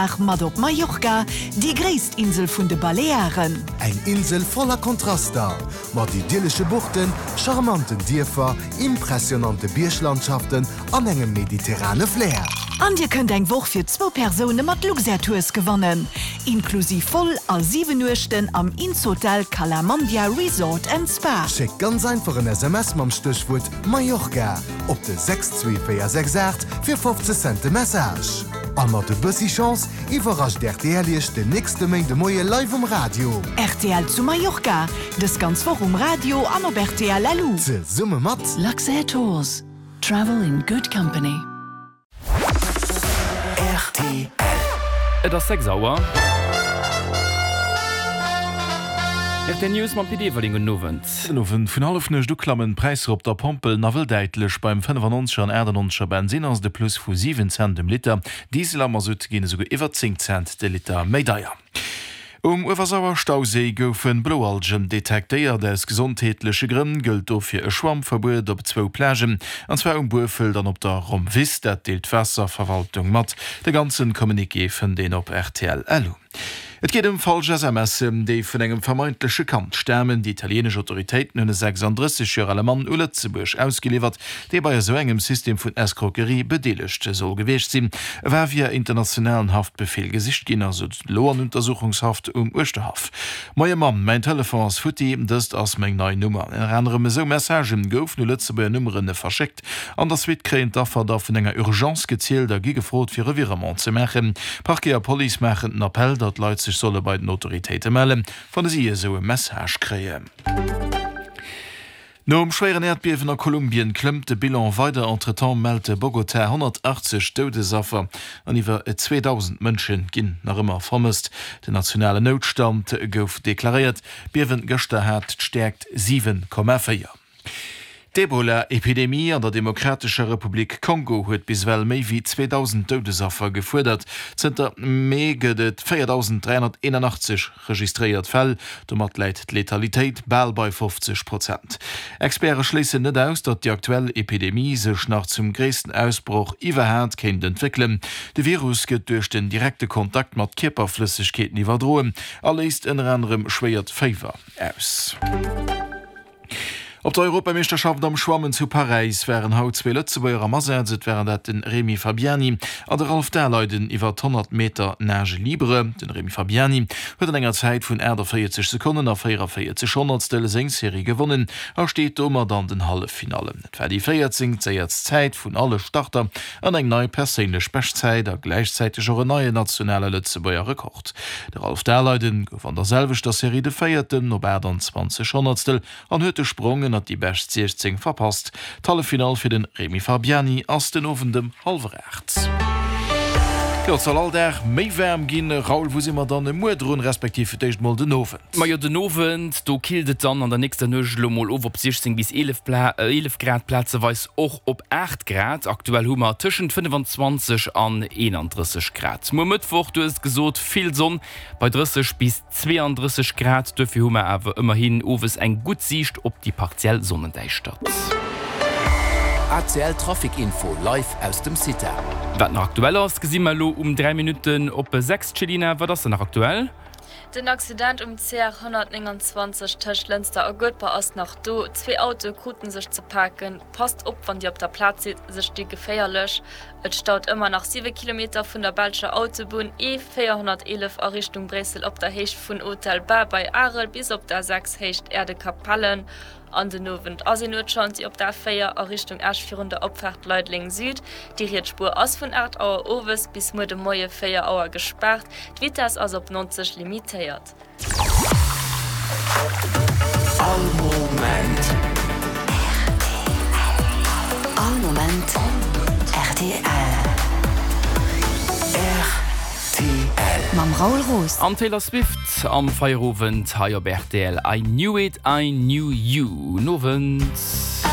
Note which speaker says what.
Speaker 1: Dach mat op Mallorca, die gräst Insel vun de Balearen.
Speaker 2: Eng Insel voller Kontraster, mat idyllsche Buchten, charmanten Dierfer, impressionante Bierschlandschaften an engem mediterrane Flair.
Speaker 1: An Dir könnt eng woch fir 2 Personen mat Luxertours gewonnen. Inklusiv voll a 7 Uchten am Inshotel Calamandia Resort & Spa.
Speaker 2: Schick ganz einfach een SMS mam Stichwort Mallorca op de 62468 fir 15 Cent Message. An mat de bëssi Chance iwwerrascht RTLch de nächste Menge de Moie live um Radio.
Speaker 1: RTL zu Mallorca, des ganz vor Radio an op RTL Alu.
Speaker 2: Ze Summe mat
Speaker 3: Luxair Tours. Travel in good company.
Speaker 2: RTL.
Speaker 4: Das 6 Sauer. Den News man PD Nowen
Speaker 5: vun halfnech Duklammen Preis op der Pompel navel deitlech beim 95 an Erdenonscher Benzin ass de plus vu 7 Cent dem Liter. Dieselammer sud gene so iwwer 10 Cent de Liter Medaier. Uwersauer Stausee goufen Bloalgen detekteiert des gesundheitliche Grinn gilt do fir e Schwammverbot op 2 Plägen, anzwe Bufel dann op der Romvis, dat deelt Wasserverwaltung mat, de ganzen Kommuniké vun den op RTL Alu. Et geht falsch SMS, déi vun engem vermeintliche Kant sterben. Die italienische Autoritäten hunne 36-jährige Mann u Lützeburg ausgeliefert, déi bei so engem System vun Escroquerie bedeligt soll geweest sinn. Wer via internationalen Haftbefehl gesicht gin also Lohnuntersuchungshaft Osterhaft. Moie Mann, mein Telefon as Futi, dëst ass még neii Nummer. Andere so Messagen gouf nu Lützeburger Nummerne verschickt. Anders wit kreint daffer da vun enger Urgenz gezielt der gigefrot fir Revirement ze mechen. Parkeier Police machen den Appell, dat Leiit sich solle bei den Autoritäten melden, von sie so ein Message kreen. No schweren Erdbeben nach Kolumbien klemmt de Bilan weiter. Entretemps meldete Bogotá 180 Todesopfer an iwwer 2000 Mënschen ginn nach immer vermisst. De nationale Notstand gouf deklariert. Biewen gëster hat stärkt 7,4. D'Ebola-Epidemie an der Demokratischer Republik Kongo huet biswell méi wie 2000 Todesopfer gefordert. Zter Mei gëtt 4381 registriert Fäll, do mat läit d'Letalitéit bal bei 50%. Experte schließen net aus, dat die aktuelle Epidemie sech nach zum gréessten Ausbruch iwwerhäert kennt entwickeln. De Virus gëtt durch den direkte Kontakt mat Kipperflüssigkeeten iwwerdroen, alleist en anderem schwéiert Fever aus. Op der Europameisterschaft am Schwammen zu Paris wären haut 2 Lützebauer Maset wären dat den Remy Fabiani an der Ralf Derleiden iwwer 100 Meter Nage Libre. Den Remy Fabiani huet en enger Zeit vun 40 Sekunden auf 44 Hundertstelle Sengserie gewonnen, steht dommer dann den Hallefinale. Etwer die 14 jetzt Zeit vun alle Starter an eng neue perélech Bestzeit der gleichzeitig eure neue nationale Lützebauer Rekord. Der Ralf Derleiden gouf an derselvegter Serie de feierten op dann 20 Hundertstel an huete Sprungen die best 16 verpasst. Tallefinal für den Remy Fabiani aus den ofendem Halverrechts. Soll all der méi wärm ginn Raul wo immer dann Mudroen respektiv déicht mal den Owen.
Speaker 4: Ma jo den Owen, do kildet dann an der nächste Nøgelmoll over op 16 bis 11 Grad Plätze weis och op 8 Grad. Aktuell hummer tschen 25 an 31 Grad. Mo Mittwoch du es gesot viel Sonn bei 30 bis 32 Grad dëfir hummer awer immerhin owes eng gut Sicht op die partiell Sonnendeichstadt.
Speaker 6: ACL Trafikinfo live aus dem City.
Speaker 4: Wat noch aktuell ist, gesehen wir um 3 Minuten op 6 Chilina, war das denn noch aktuell?
Speaker 7: Den Accident CR 129 Tisch Leinster Agutbar ass nach do. 2 Auto kruten sich zu parken. Passt op, wann die op der Platz sieht, sich die gefährlich. Et staut immer nach 7 Kilometer von der Balscher Autobahn E411 a Richtung Bresel op der Hecht von Hotel Bar bei Arel bis op der 6 Hecht Erde Kapallen. An den Nowen Asinotchanti op der Feier a Richtung Erschführende Opfahrt Leutling Süd. Die Rietspur ass vun 8 Auer Owes bis mo de Moie Feierauer gesperrt. D'Witas ass op 90 limitiert.
Speaker 6: All Moment.
Speaker 3: All Moment. RTL. Mam Raul Roos.
Speaker 4: An Taylor Swift am Feierabend Haier RTL. I knew it, I knew you. Novent.